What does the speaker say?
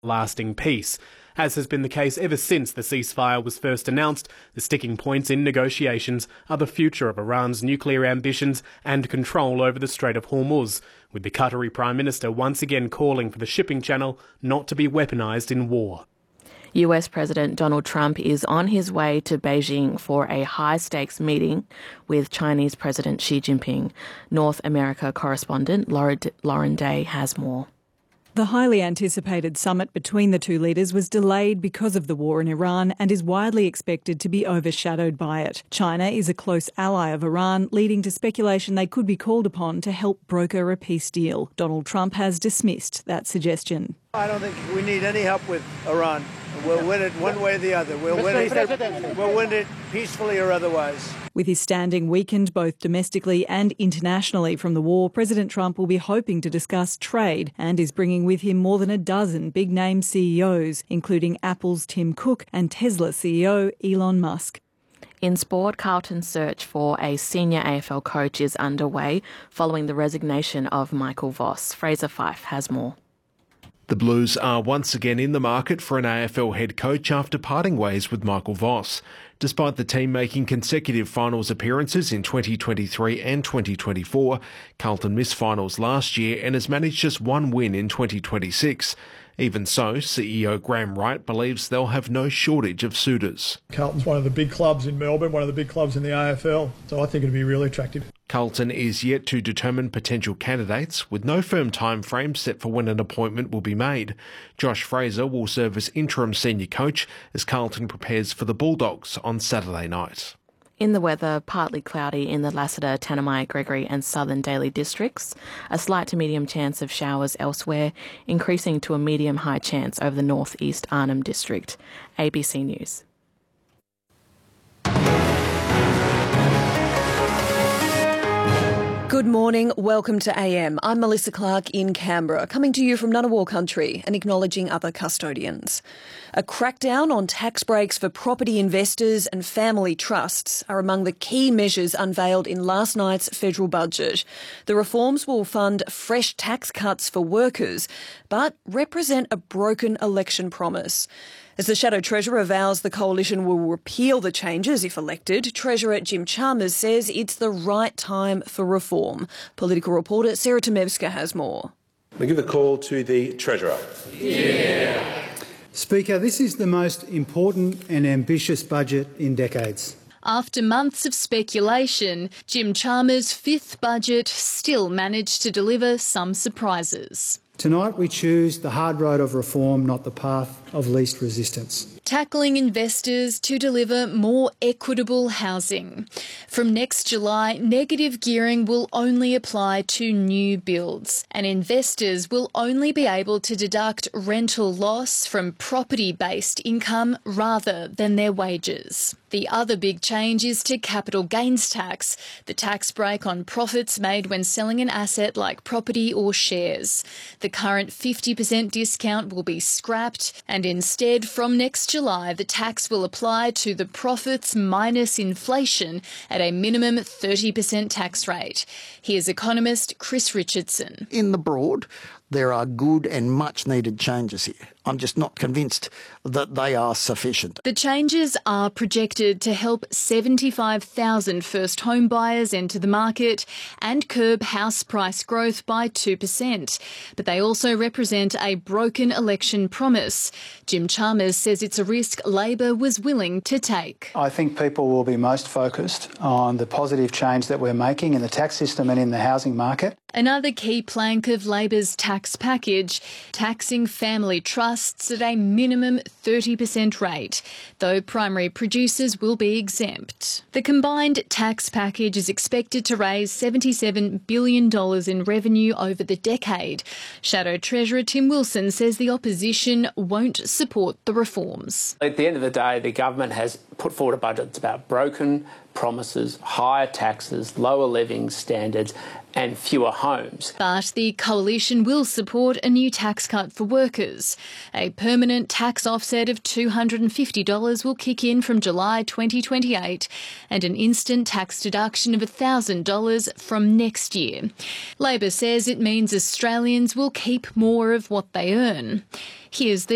lasting peace. As has been the case ever since the ceasefire was first announced, the sticking points in negotiations are the future of Iran's nuclear ambitions and control over the Strait of Hormuz, with the Qatari Prime Minister once again calling for the shipping channel not to be weaponised in war. US President Donald Trump is on his way to Beijing for a high-stakes meeting with Chinese President Xi Jinping. North America correspondent Lauren Day has more. The highly anticipated summit between the two leaders was delayed because of the war in Iran and is widely expected to be overshadowed by it. China is a close ally of Iran, leading to speculation they could be called upon to help broker a peace deal. Donald Trump has dismissed that suggestion. I don't think we need any help with Iran. We'll win it one way or the other. We'll win it peacefully or otherwise. With his standing weakened both domestically and internationally from the war, President Trump will be hoping to discuss trade and is bringing with him more than a dozen big-name CEOs, including Apple's Tim Cook and Tesla CEO Elon Musk. In sport, Carlton's search for a senior AFL coach is underway following the resignation of Michael Voss. Fraser Fife has more. The Blues are once again in the market for an AFL head coach after parting ways with Michael Voss. Despite the team making consecutive finals appearances in 2023 and 2024, Carlton missed finals last year and has managed just one win in 2026. Even so, CEO Graham Wright believes they'll have no shortage of suitors. Carlton's one of the big clubs in Melbourne, one of the big clubs in the AFL, so I think it'd be really attractive. Carlton is yet to determine potential candidates, with no firm time frame set for when an appointment will be made. Josh Fraser will serve as interim senior coach as Carlton prepares for the Bulldogs on Saturday night. In the weather, partly cloudy in the Lassiter, Tanami, Gregory and Southern Daly districts. A slight to medium chance of showers elsewhere, increasing to a medium-high chance over the northeast Arnhem district. ABC News. Good morning, welcome to AM. I'm Melissa Clark in Canberra, coming to you from Ngunnawal country and acknowledging other custodians. A crackdown on tax breaks for property investors and family trusts are among the key measures unveiled in last night's federal budget. The reforms will fund fresh tax cuts for workers, but represent a broken election promise. As the Shadow Treasurer vows the Coalition will repeal the changes if elected, Treasurer Jim Chalmers says it's the right time for reform. Political reporter Sarah Temevska has more. I give the call to the Treasurer. Yeah. Speaker, this is the most important and ambitious budget in decades. After months of speculation, Jim Chalmers' fifth budget still managed to deliver some surprises. Tonight we choose the hard road of reform, not the path of least resistance. Tackling investors to deliver more equitable housing. From next July, negative gearing will only apply to new builds, and investors will only be able to deduct rental loss from property-based income rather than their wages. The other big change is to capital gains tax, the tax break on profits made when selling an asset like property or shares. The current 50% discount will be scrapped, and instead, from next July, the tax will apply to the profits minus inflation at a minimum 30% tax rate. Here's economist Chris Richardson. In the broad, there are good and much needed changes here. I'm just not convinced that they are sufficient. The changes are projected to help 75,000 first home buyers enter the market and curb house price growth by 2%. But they also represent a broken election promise. Jim Chalmers says it's a risk Labor was willing to take. I think people will be most focused on the positive change that we're making in the tax system and in the housing market. Another key plank of Labor's tax package, taxing family trusts at a minimum 30% rate, though primary producers will be exempt. The combined tax package is expected to raise $77 billion in revenue over the decade. Shadow Treasurer Tim Wilson says the opposition won't support the reforms. At the end of the day, the government has put forward a budget that's about broken promises, higher taxes, lower living standards and fewer homes. But the Coalition will support a new tax cut for workers. A permanent tax offset of $250 will kick in from July 2028 and an instant tax deduction of $1,000 from next year. Labor says it means Australians will keep more of what they earn. Here's the